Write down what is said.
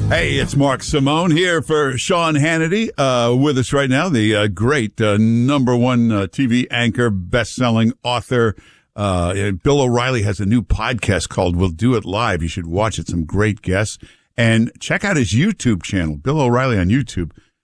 Hey, it's Mark Simone here for Sean Hannity. With us right now, the great number one TV anchor, best-selling author. Bill O'Reilly has a new podcast called We'll Do It Live. You should watch it. Some great guests. And check out his YouTube channel, Bill O'Reilly on YouTube.